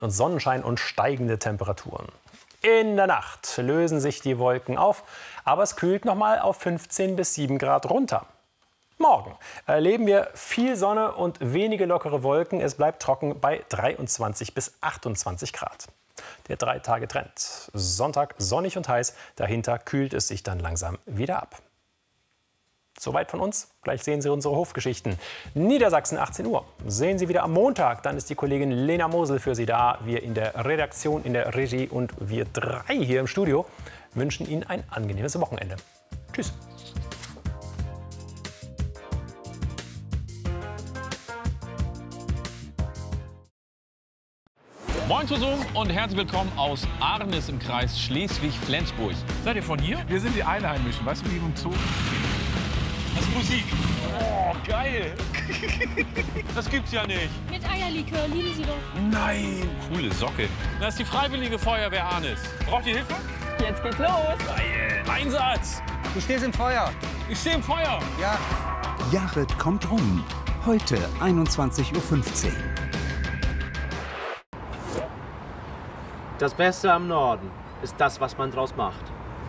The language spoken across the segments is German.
Und Sonnenschein und steigende Temperaturen. In der Nacht lösen sich die Wolken auf, aber es kühlt noch mal auf 15 bis 7 Grad runter. Morgen erleben wir viel Sonne und wenige lockere Wolken. Es bleibt trocken bei 23 bis 28 Grad. Der 3-Tage-Trend. Sonntag sonnig und heiß, dahinter kühlt es sich dann langsam wieder ab. Soweit von uns. Gleich sehen Sie unsere Hofgeschichten. Niedersachsen 18 Uhr. Sehen Sie wieder am Montag. Dann ist die Kollegin Lena Mosel für Sie da. Wir in der Redaktion, in der Regie und wir 3 hier im Studio wünschen Ihnen ein angenehmes Wochenende. Tschüss. Moin zusammen und herzlich willkommen aus Arnis im Kreis Schleswig-Flensburg. Seid ihr von hier? Wir sind die Einheimischen, weißt du, wie im Zoo. Das ist Musik. Oh, geil. Das gibt's ja nicht. Mit Eierlikör, lieben Sie doch. Nein. Coole Socke. Das ist die Freiwillige Feuerwehr Arnis. Braucht ihr Hilfe? Jetzt geht's los. Geil. Einsatz. Du stehst im Feuer. Ich stehe im Feuer. Ja. Jared kommt rum. Heute 21:15 Uhr. Das Beste am Norden ist das, was man draus macht.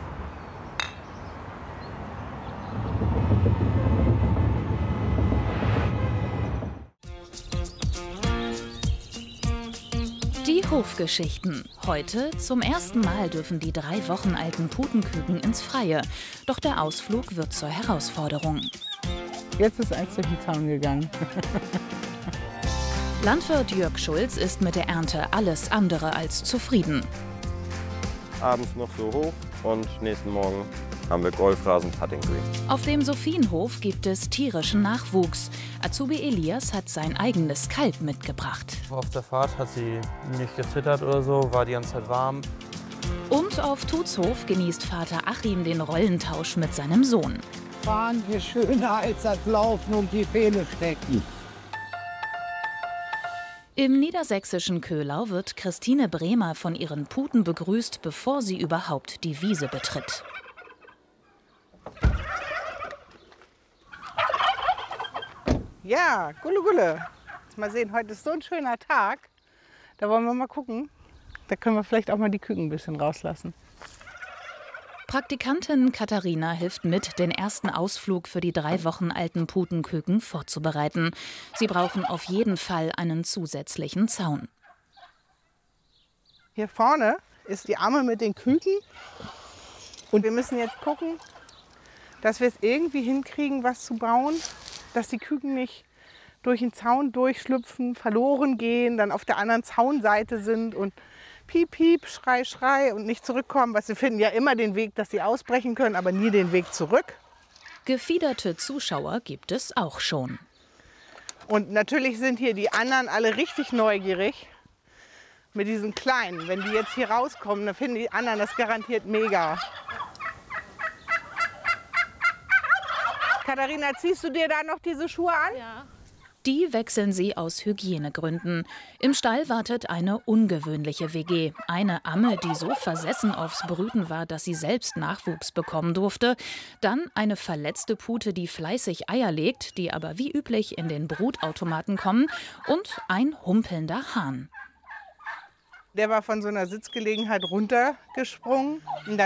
Die Hofgeschichten. Heute zum ersten Mal dürfen die 3 Wochen alten Putenküken ins Freie. Doch der Ausflug wird zur Herausforderung. Jetzt ist eins durch den Zaun gegangen. Landwirt Jörg Schulz ist mit der Ernte alles andere als zufrieden. Abends noch so hoch und nächsten Morgen haben wir Golfrasen Putting Green. Auf dem Sophienhof gibt es tierischen Nachwuchs. Azubi Elias hat sein eigenes Kalb mitgebracht. Auf der Fahrt hat sie nicht gezittert oder so, war die ganze Zeit warm. Und auf Tutshof genießt Vater Achim den Rollentausch mit seinem Sohn. Fahren hier schöner als das Laufen um die Fähne stecken. Im niedersächsischen Köhlau wird Christine Bremer von ihren Puten begrüßt, bevor sie überhaupt die Wiese betritt. Ja, Gulle Gulle. Mal sehen, heute ist so ein schöner Tag. Da wollen wir mal gucken. Da können wir vielleicht auch mal die Küken ein bisschen rauslassen. Praktikantin Katharina hilft mit, den ersten Ausflug für die 3 Wochen alten Putenküken vorzubereiten. Sie brauchen auf jeden Fall einen zusätzlichen Zaun. Hier vorne ist die Amme mit den Küken. Und wir müssen jetzt gucken, dass wir es irgendwie hinkriegen, was zu bauen, dass die Küken nicht durch den Zaun durchschlüpfen, verloren gehen, dann auf der anderen Zaunseite sind und piep, piep, schrei, schrei und nicht zurückkommen. Weil sie finden ja immer den Weg, dass sie ausbrechen können, aber nie den Weg zurück. Gefiederte Zuschauer gibt es auch schon. Und natürlich sind hier die anderen alle richtig neugierig mit diesen Kleinen. Wenn die jetzt hier rauskommen, dann finden die anderen das garantiert mega. Katharina, ziehst du dir da noch diese Schuhe an? Ja. Die wechseln sie aus Hygienegründen. Im Stall wartet eine ungewöhnliche WG. Eine Amme, die so versessen aufs Brüten war, dass sie selbst Nachwuchs bekommen durfte. Dann eine verletzte Pute, die fleißig Eier legt, die aber wie üblich in den Brutautomaten kommen. Und ein humpelnder Hahn. Der war von so einer Sitzgelegenheit runtergesprungen.